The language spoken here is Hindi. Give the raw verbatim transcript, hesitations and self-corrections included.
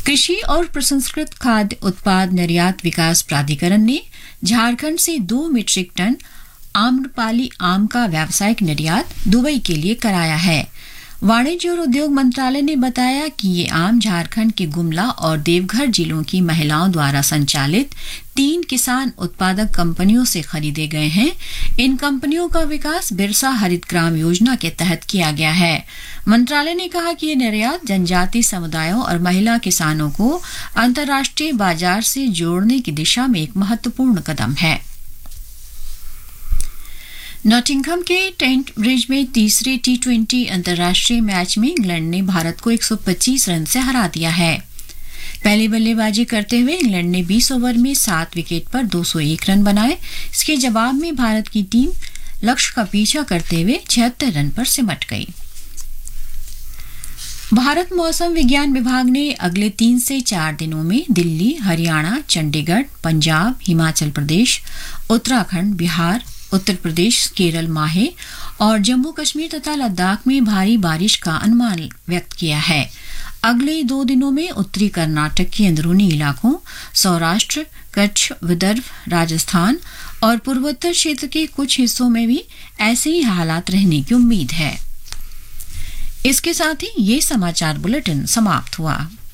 कृषि और प्रसंस्कृत खाद्य उत्पाद निर्यात विकास प्राधिकरण ने झारखंड से दो मीट्रिक टन आम्रपाली आम का व्यावसायिक निर्यात दुबई के लिए कराया है। वाणिज्य और उद्योग मंत्रालय ने बताया कि ये आम झारखंड के गुमला और देवघर जिलों की महिलाओं द्वारा संचालित तीन किसान उत्पादक कंपनियों से खरीदे गए हैं। इन कंपनियों का विकास बिरसा हरित ग्राम योजना के तहत किया गया है। मंत्रालय ने कहा कि ये निर्यात जनजातीय समुदायों और महिला किसानों को अंतर्राष्ट्रीय बाजार से जोड़ने की दिशा में एक महत्वपूर्ण कदम है। नॉटिंघम के टेंट ब्रिज में तीसरे टी ट्वेंटी अंतर्राष्ट्रीय मैच में इंग्लैंड ने भारत को एक सौ पच्चीस रन से हरा दिया है। पहली बल्लेबाजी करते हुए इंग्लैंड ने बीस ओवर में सात विकेट पर दो सौ एक रन बनाए। इसके जवाब में भारत की टीम लक्ष्य का पीछा करते हुए छिहत्तर रन पर सिमट गई। भारत मौसम विज्ञान विभाग ने अगले तीन से चार दिनों में दिल्ली, हरियाणा, चंडीगढ़, पंजाब, हिमाचल प्रदेश, उत्तराखंड, बिहार, उत्तर प्रदेश, केरल, माहे और जम्मू कश्मीर तथा लद्दाख में भारी बारिश का अनुमान व्यक्त किया है। अगले दो दिनों में उत्तरी कर्नाटक के अंदरूनी इलाकों, सौराष्ट्र, कच्छ, विदर्भ, राजस्थान और पूर्वोत्तर क्षेत्र के कुछ हिस्सों में भी ऐसे ही हालात रहने की उम्मीद है। इसके साथ ही ये समाचार बुलेटिन समाप्त हुआ।